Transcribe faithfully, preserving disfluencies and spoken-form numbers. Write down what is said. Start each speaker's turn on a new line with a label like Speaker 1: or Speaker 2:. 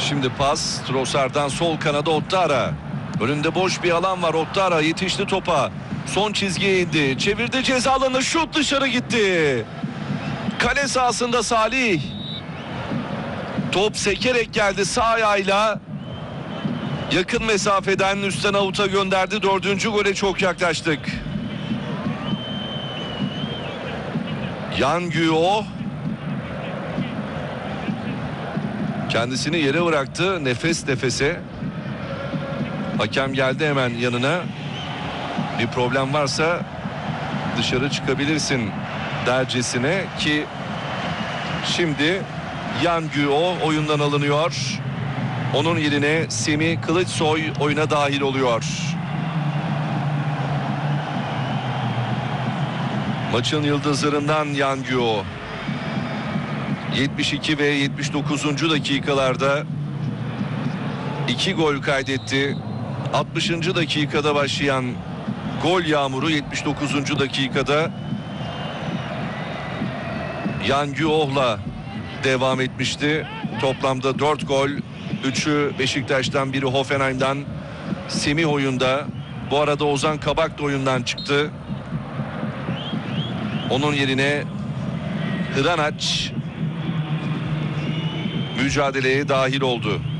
Speaker 1: Şimdi pas Trossard'dan sol kanada Ottara. Önünde boş bir alan var. Ottara yetişti topa. Son çizgiye indi. Çevirdi ceza alanı. Şut dışarı gitti. Kale sahasında Salih. Top sekerek geldi sağ ayağıyla. Yakın mesafeden üstten avuta gönderdi. Dördüncü gole çok yaklaştık. Yan Guo kendisini yere bıraktı. Nefes nefese. Hakem geldi hemen yanına. Bir problem varsa dışarı çıkabilirsin dercesine ki şimdi Yan Guo oyundan alınıyor. Onun yerine Semih Kılıçsoy oyuna dahil oluyor. Maçın yıldızlarından Yan Guo. yetmiş iki ve yetmiş dokuzuncu dakikalarda iki gol kaydetti. altmışıncı dakikada başlayan gol yağmuru yetmiş dokuzuncu dakikada Yan Guo'la devam etmişti. Toplamda dört gol, üçü Beşiktaş'tan, biri Hoffenheim'dan. Semih oyunda. Bu arada Ozan Kabak da oyundan çıktı. Onun yerine Hranac mücadeleye dahil oldu.